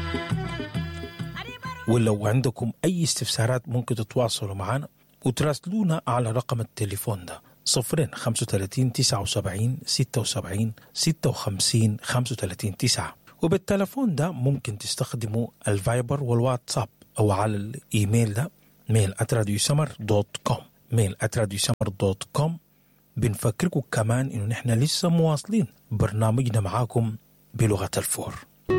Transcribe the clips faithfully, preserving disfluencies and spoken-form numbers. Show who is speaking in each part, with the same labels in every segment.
Speaker 1: ولو عندكم أي استفسارات ممكن تتواصلوا معنا وتراسلونا على رقم التليفون ده صفرين خمسة وثلاثين تسعة وسبعين ستة وسبعين ستة وخمسين خمسة وثلاثين تسعة. وبالتليفون ده ممكن تستخدموا الفايبر والواتساب أو على الإيميل ده ميل آت راديو سمر دوت كوم ميل آت راديو سمر دوت كوم. بنفكركم كمان إنه نحن لسه مواصلين برنامجنا معاكم بلغة الفور.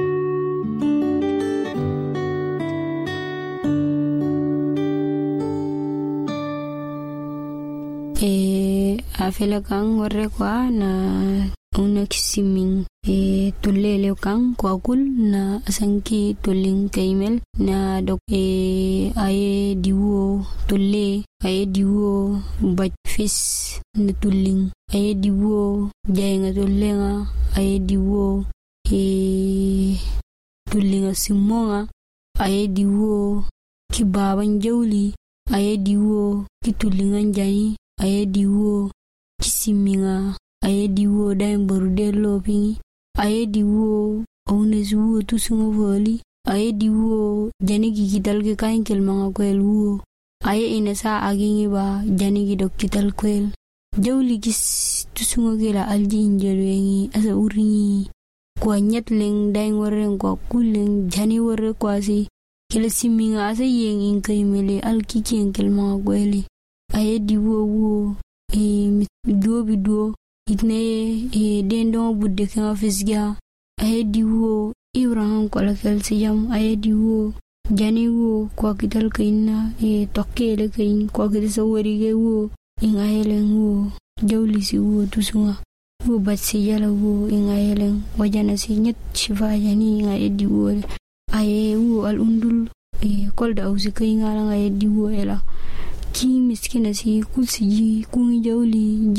Speaker 2: E afela kang warre kwa na una kisiming e tulele kang kwa kul na asanki tuling ka email na dok e aye diwo tulle aye diwo batfis na tuling aye diwo jayenga tullenga aye diwo e tulinga simonga aye diwo kibaban jawli aye diwo kitulingan jani aye diwo kisiminga aye diwo daim bordello pingi aye diwo onezu tusungo voli aye diwo janigi kidalge kain kelmanga kwel wo aye inasa agingi ba janigi dokkital kwel jawli gis tusungo gela alji injelwengi asa uringi kwa nyatleng daim warren kwa kuleng jani warre kwasi kele siminga asa yeng inkaimele alkiki kelmanga kweli aye diwo wo e do bido itne e dendo budde kan fisga aye diwo ibrahim kola kelsi jam aye diwo jani wo kwa kital kaina e tokkele kain kwa kidisa warige wo in ayelen wo jawlisi wo tusunga wo batsi yala wo in ayelen wajana si nyet shifa jani aye diwo aye wo al undul e kolda ausi kain ala aye diwo ela ki miskina si kulsi ji kungi jawli